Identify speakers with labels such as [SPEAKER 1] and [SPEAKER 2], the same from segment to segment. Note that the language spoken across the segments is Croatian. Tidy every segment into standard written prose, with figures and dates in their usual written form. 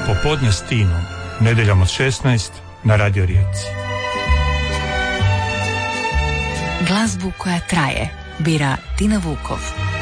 [SPEAKER 1] Popodne s Tinom, nedjeljom od 16 na Radio Rijeci.
[SPEAKER 2] Glazbu koja traje bira Tina Vukov.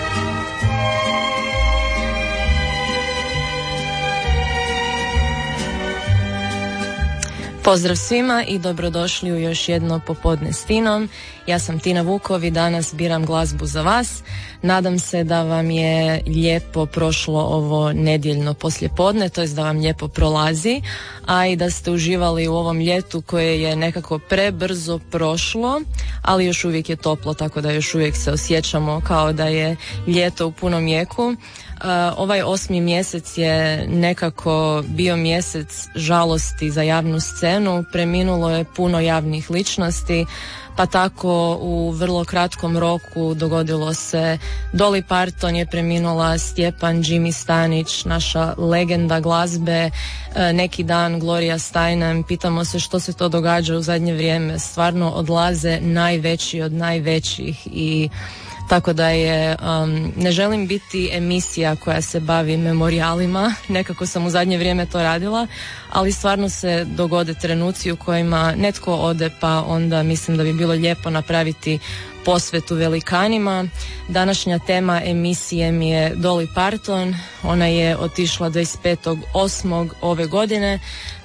[SPEAKER 3] Pozdrav svima i dobrodošli u još jedno Popodne s Tinom. Ja sam Tina Vukov i danas biram glazbu za vas. Nadam se da vam je lijepo prošlo ovo nedjeljno poslijepodne, to jest da vam lijepo prolazi, a i da ste uživali u ovom ljetu koje je nekako prebrzo prošlo, ali još uvijek je toplo, tako da još uvijek se osjećamo kao da je ljeto u punom jeku. Ovaj 8. mjesec je nekako bio mjesec žalosti za javnu scenu, preminulo je puno javnih ličnosti, pa tako u vrlo kratkom roku dogodilo se Dolly Parton je preminula, Stjepan Jimmy Stanić, naša legenda glazbe, neki dan Gloria Steinem. Pitamo se što se to događa u zadnje vrijeme, stvarno odlaze najveći od najvećih i tako da je, ne želim biti emisija koja se bavi memorijalima, nekako sam u zadnje vrijeme to radila, ali stvarno se dogode trenuci u kojima netko ode, pa onda mislim da bi bilo lijepo napraviti posvetu velikanima. Današnja tema emisije mi je Dolly Parton. Ona je otišla 25.8. ove godine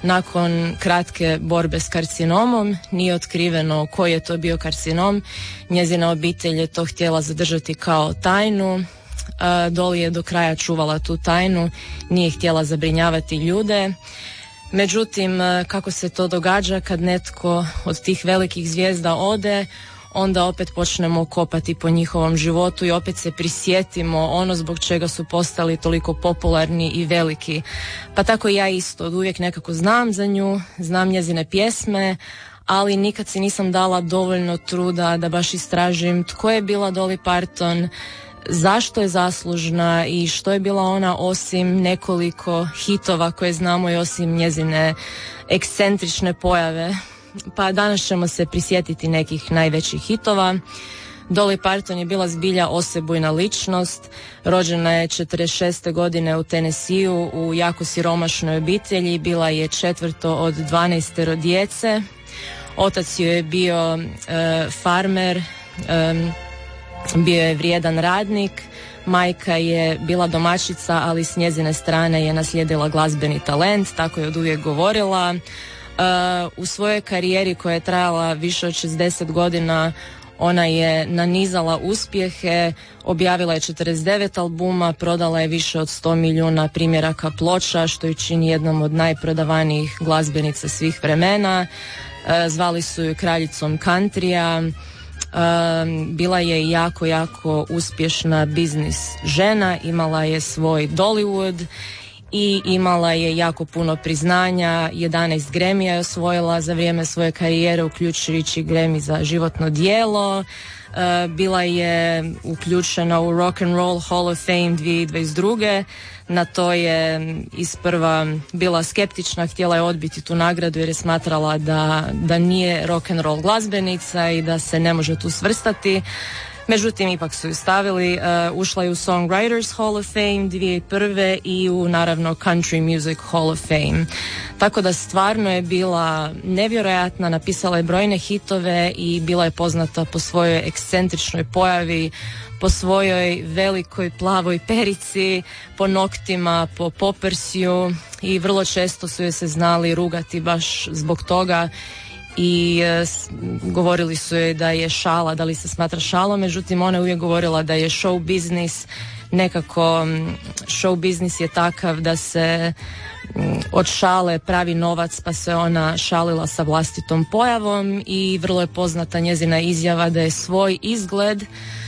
[SPEAKER 3] nakon kratke borbe s karcinomom. Nije otkriveno koji je to bio karcinom. Njezina obitelj je to htjela zadržati kao tajnu. Dolly je do kraja čuvala tu tajnu, nije htjela zabrinjavati ljude. Međutim, kako se to događa kad netko od tih velikih zvijezda ode, onda opet počnemo kopati po njihovom životu i opet se prisjetimo ono zbog čega su postali toliko popularni i veliki. Pa tako i ja isto od uvijek nekako znam za nju, znam njezine pjesme, ali nikad si nisam dala dovoljno truda da baš istražim tko je bila Dolly Parton, zašto je zaslužna i što je bila ona osim nekoliko hitova koje znamo i osim njezine ekscentrične pojave. Pa danas ćemo se prisjetiti nekih najvećih hitova. Dolly Parton je bila zbilja osebujna ličnost. Rođena je 46. godine u Tennesseeu u jako siromašnoj obitelji. Bila je četvrto od 12 djece. Otac joj je bio farmer, bio je vrijedan radnik. Majka je bila domaćica, ali s njezine strane je naslijedila glazbeni talent, tako je od uvijek govorila. U svojoj karijeri koja je trajala više od 60 godina ona je nanizala uspjehe, objavila je 49 albuma, prodala je više od 100 milijuna primjeraka ploča, što ju čini jednom od najprodavanijih glazbenica svih vremena. Zvali su ju kraljicom countrya. Bila je jako, jako uspješna biznis žena, imala je svoj Dollywood i imala je jako puno priznanja, 11 Grammyja je osvojila za vrijeme svoje karijere, uključujući Grammy za životno djelo. Bila je uključena u Rock and Roll Hall of Fame 2022. Na to je isprva bila skeptična, htjela je odbiti tu nagradu jer je smatrala da nije rock and roll glazbenica i da se ne može tu svrstati. Međutim, ipak su ju stavili. Ušla je u Songwriters Hall of Fame 2001. i u naravno Country Music Hall of Fame. Tako da stvarno je bila nevjerojatna, napisala je brojne hitove i bila je poznata po svojoj ekscentričnoj pojavi, po svojoj velikoj plavoj perici, po noktima, po poprsju i vrlo često su joj se znali rugati baš zbog toga. I govorili su joj da je šala, da li se smatra šalom, međutim ona je uvijek govorila da je show business, nekako show business je takav da se od šale pravi novac, pa se ona šalila sa vlastitom pojavom i vrlo je poznata njezina izjava da je svoj izgled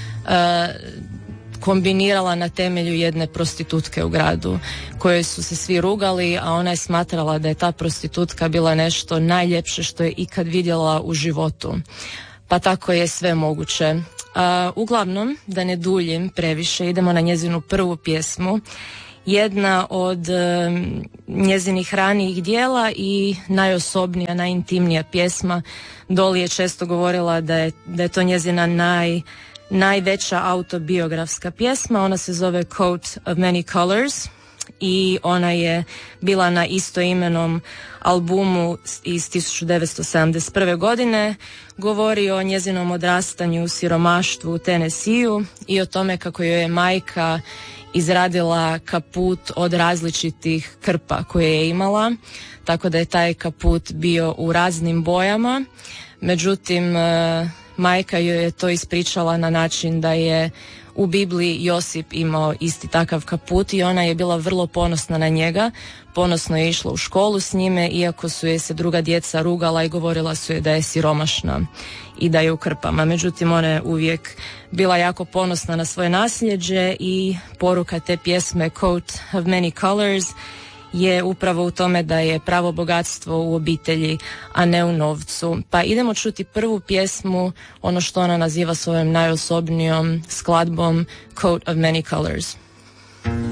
[SPEAKER 3] kombinirala na temelju jedne prostitutke u gradu kojoj su se svi rugali, a ona je smatrala da je ta prostitutka bila nešto najljepše što je ikad vidjela u životu. Pa tako je sve moguće. Uglavnom, da ne duljim previše, idemo na njezinu prvu pjesmu. Jedna od njezinih ranijih dijela i najosobnija, najintimnija pjesma. Dolly je često govorila da je to njezina najveća autobiografska pjesma. Ona se zove Coat of Many Colors. i ona je bila na istoimenom albumu iz 1971. godine. Govori o njezinom odrastanju u siromaštvu u Tennesseeu i o tome kako joj je majka izradila kaput od različitih krpa koje je imala, tako da je taj kaput bio u raznim bojama. Međutim, majka joj je to ispričala na način da je u Bibliji Josip imao isti takav kaput i ona je bila vrlo ponosna na njega. Ponosno je išla u školu s njime, iako su je se druga djeca rugala i govorila su je da je siromašna i da je u krpama. Međutim, ona je uvijek bila jako ponosna na svoje nasljeđe i poruka te pjesme Coat of Many Colors je upravo u tome da je pravo bogatstvo u obitelji, a ne u novcu. Pa idemo čuti prvu pjesmu, ono što ona naziva svojom najosobnijom skladbom Coat of Many Colors.